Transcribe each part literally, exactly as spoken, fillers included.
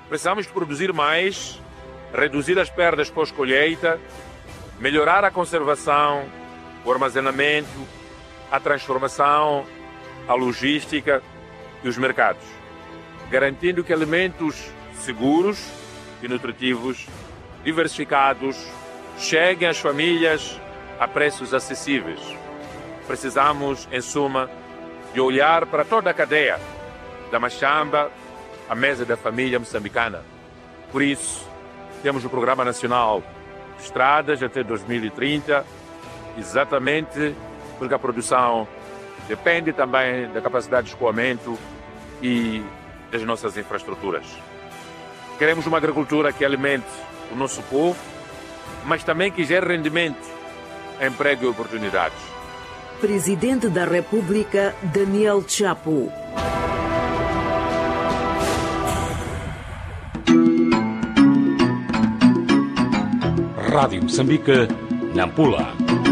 Precisamos produzir mais, reduzir as perdas pós-colheita, melhorar a conservação, o armazenamento, a transformação, a logística e os mercados, garantindo que alimentos seguros e nutritivos, diversificados, cheguem às famílias a preços acessíveis. Precisamos, em suma, de olhar para toda a cadeia, da machamba à mesa da família moçambicana. Por isso, temos o Programa Nacional de Estradas até dois mil e trinta, exatamente porque a produção depende também da capacidade de escoamento e das nossas infraestruturas. Queremos uma agricultura que alimente o nosso povo, mas também que gere rendimento, emprego e oportunidades. Presidente da República, Daniel Chapo. Rádio Moçambique, Nampula.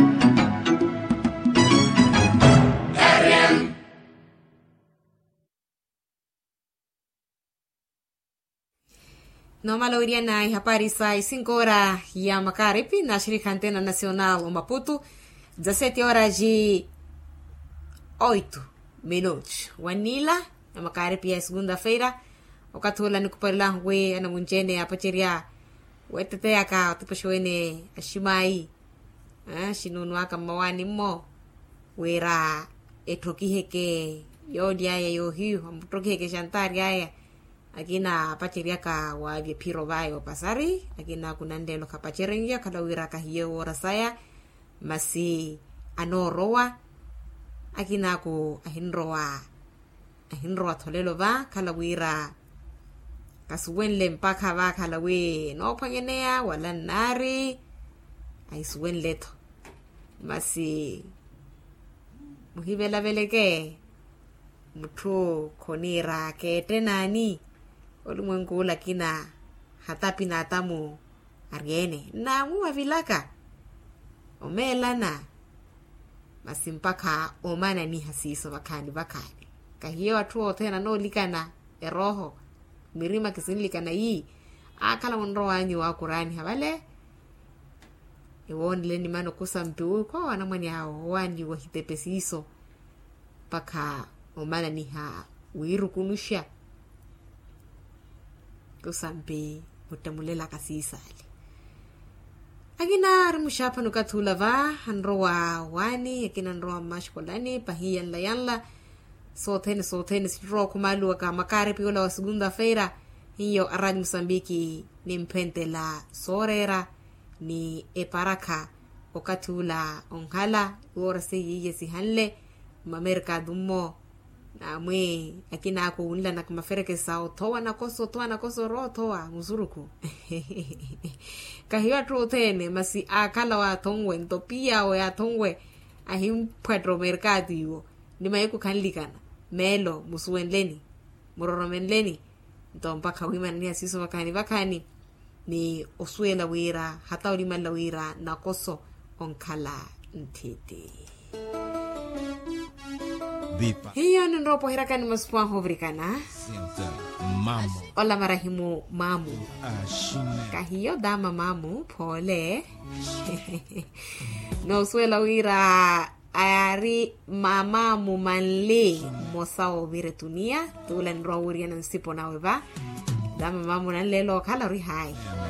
Noma Lauriana e Raparissa, cinco horas ya Macaripe, na shirika Antena Nacional, Maputo, dezessete horas e oito minutos. Wanila, na Macaripe é segunda-feira, o Catula no Cuparlangue, na Munjene, a Pacheria, o Eteteaka, o Tupachone, a Shimai, a Shinunuaka Mawani Mo, o era Etrokiheke, Yodia, Yohiu, a Trokiheke Jantaria. Agina pacheria ka wa vya piro bayo pasari, agina kunandelo ka pacherengia kada wira ka hiyo ora saya masi anoroa, agina ku ahinroa ahinroa tolelo ba kala wira kasuwenle mpaka ba kala we no pangenea wala nari ai suwenle to masi muhibela beleke mutu konira ke tenani ulimwengu lakina hatapi na atamu ariene na muwa vilaka omelana masimpaka omana ni hasiso bakani bakani kahiyo watu wote na no likana eroho mirima kisinlikana yi akala onro wanyu wa Qur'ani habale ewon leni mano kusamtu ko wana mwani hao wani wa hitepesiso paka omana ni ha wiru kunusha kusampe mutamulela kasisali agina armushapa nukatula va hanroa wani akina nroa mashkolani pahiyan la yanla sotene sotene siro kumalu ka makare piola wa segunda feira hiyo arad Mosambiki ni mpente la sorera ni eparaka okatula onhala orase yiye sihanle mamerka dummo na mwe akina ko unla na kumafereke sao toa na koso toa na koso ro toa muzuruku kahiwa trotene masi akala wa tongwe ntopia o ya tongwe ahim pedro mercado ni mayeku kanlikana melo musuwenleni muroromenleni ntompa kawima ni asiso wakani wakani ni osuela wira hata ulimala wira na koso onkala ntete Vipa. Hiyo ni nropo hirakani masupua hovrikana. Senta mamo. Ola marahimu mamu. Ashine. Kahiyo dama mamu pole. No suela wira ayari mamamu manle mosao vire tunia. Tula nro uria nansipo na weba. Dama mamu nanle lo kalori hai.